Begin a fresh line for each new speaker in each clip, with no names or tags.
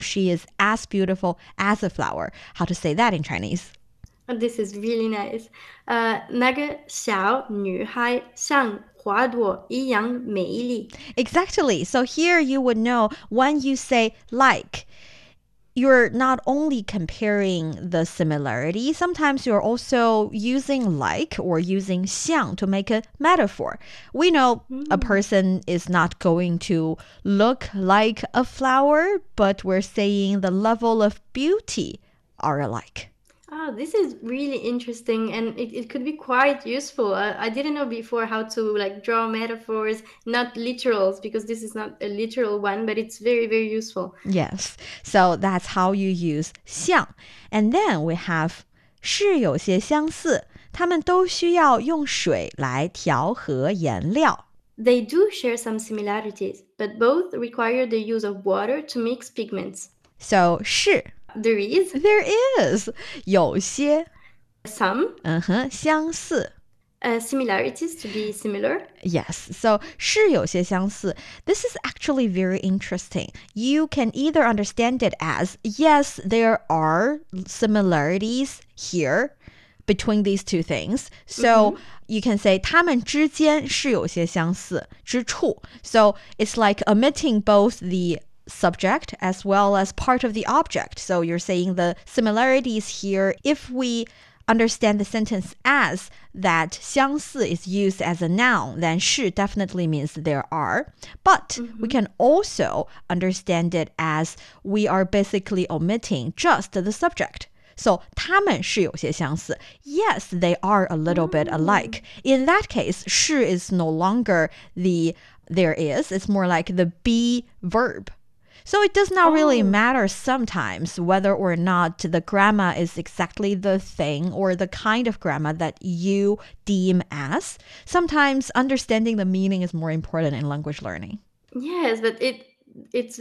She is as beautiful as a flower. How to say that in Chinese?
This is really nice. 那个小女孩像花朵一样美丽。
Exactly. So here you would know when you say like, you're not only comparing the similarity, sometimes you're also using like or using 像 to make a metaphor. We know a person is not going to look like a flower, but we're saying the level of beauty are alike.
Oh, this is really interesting, and it could be quite useful. I didn't know before how to like draw metaphors, not literals, because this is not a literal one, but it's very, very useful.
Yes. So that's how you use 像. And then we have 是有些相似，它们都需要用水来调和颜料。
They do share some similarities, but both require the use of water to mix pigments.
So 是
There is
there is 有些
some
相似
similarities to be similar.
Yes, so 是有些相似. This is actually very interesting. You can either understand it as, yes, there are similarities here between these two things. So you can say 它们之间是有些相似之处. So it's like omitting both the subject as well as part of the object. So you're saying the similarities here, if we understand the sentence as that 相似 is used as a noun, then 是 definitely means there are. But we can also understand it as we are basically omitting just the subject. So 它们是有些相似. Yes, they are a little bit alike. In that case, 是 is no longer the there is. It's more like the be verb. So it does not really matter sometimes whether or not the grammar is exactly the thing or the kind of grammar that you deem as. Sometimes understanding the meaning is more important in language learning.
Yes, but it's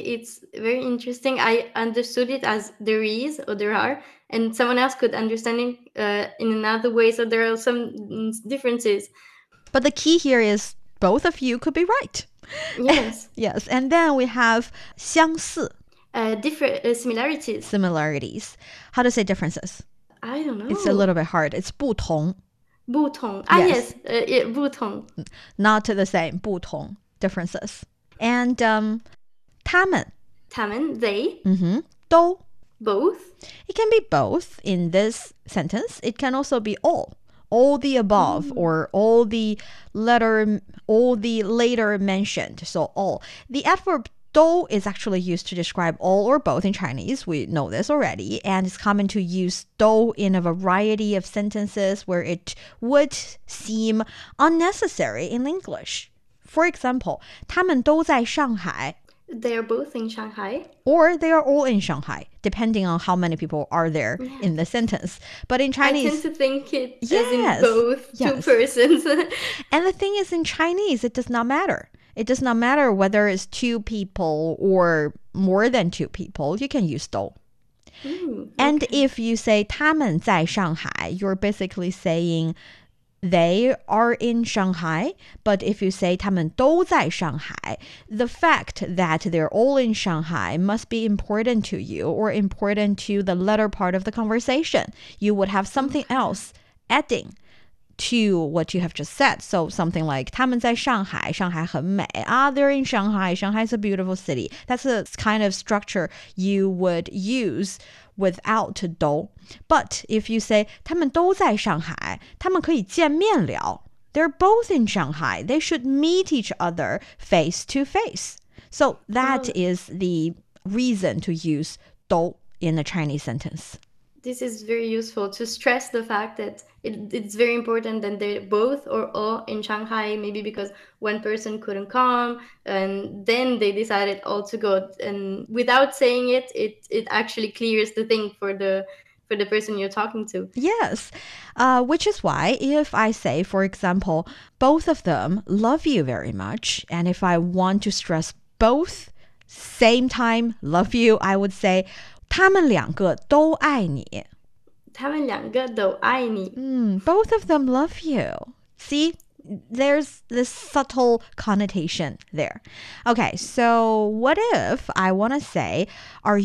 very interesting. I understood it as there is or there are, and someone else could understand it in another way. So there are some differences.
But the key here is both of you could be right.
Yes.
Yes, and then we have 相似
Different similarities.
similarities. How to say differences?
I don't know.
It's a little bit hard. It's 不同.
不同. Ah,
Yes.
yes. Yeah, 不同.
Not the same. 不同 differences. And 他们
他们 they
都
both.
It can be both in this sentence. It can also be all the above or all the later mentioned. So all. The adverb 都 is actually used to describe all or both in Chinese. We know this already. And it's common to use 都 in a variety of sentences where it would seem unnecessary in English. For example, 他们都在上海
They are both in Shanghai.
or they are all in Shanghai, depending on how many people are there in the sentence. But in
I
Chinese,
tend to think it as
Yes,
in both two
yes.
persons.
and the thing is, in Chinese, it does not matter. It does not matter whether it's two people or more than two people. You can use 都. And if you say 他们在上海, you're basically saying they are in Shanghai. But if you say 他们都在上海, the fact that they're all in Shanghai must be important to you or important to the latter part of the conversation. You would have something else adding to what you have just said. So something like 他们在上海, Shanghai 很美. They're in Shanghai. Shanghai is a beautiful city. That's a kind of structure you would use without 都. But if you say 他们都在上海, 他们可以见面聊. They're both in Shanghai. They should meet each other face to face. So that is the reason to use 都 in a Chinese sentence.
This is very useful to stress the fact that it's very important that they're both or all in Shanghai, maybe because one person couldn't come and then they decided all to go. And without saying it, it actually clears the thing for the person you're talking to.
Yes, which is why if I say, for example, both of them love you very much, and if I want to stress both, same time, love you, I would say, 他们两个都爱你.
他们两个都爱你.
Both of them love you. See? there's this subtle connotation there. Okay, so what if I want to say, are